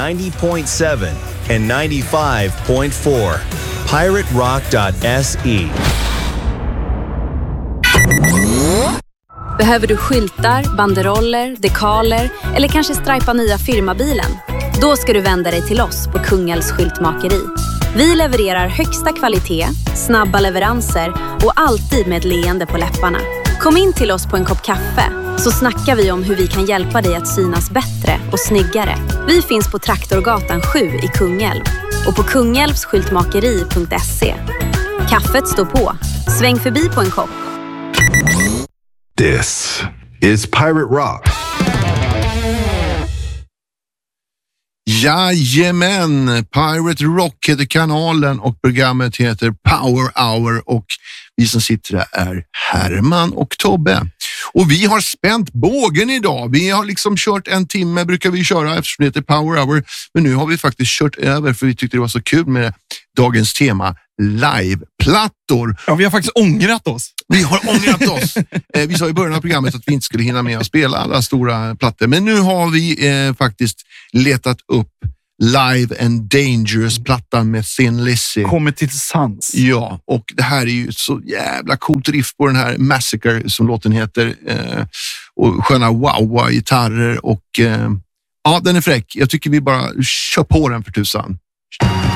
90.7 and 95.4. PirateRock.se. Behöver du skyltar, banderoller, dekaler eller kanske strajpa nya firmabilen? Då ska du vända dig till oss på Kungälvs skyltmakeri. Vi levererar högsta kvalitet, snabba leveranser och alltid med ett leende på läpparna. Kom in till oss på en kopp kaffe så snackar vi om hur vi kan hjälpa dig att synas bättre och snyggare. Vi finns på Traktorgatan 7 i Kungälv och på kungälvsskyltmakeri.se. Kaffet står på. Sväng förbi på en kopp. This is Pirate Rock. Jajamän, Pirate Rock heter kanalen och programmet heter Power Hour och vi som sitter där är Herman och Tobbe. Och vi har spänt bågen idag. Vi har liksom kört en timme, brukar vi köra eftersom det heter Power Hour. Men nu har vi faktiskt kört över för vi tyckte det var så kul med dagens tema liveplattor. Ja, vi har faktiskt ångrat oss. Vi har ångrat oss. Vi sa i början av programmet att vi inte skulle hinna med att spela alla stora plattor. Men nu har vi faktiskt letat upp Live and Dangerous-plattan med Thin Lizzy. Kommer till sans. Ja, och det här är ju så jävla coolt riff på den här Massacre som låten heter. Och sköna wow-gitarrer och ja, den är fräck. Jag tycker vi bara kör på den för tusan.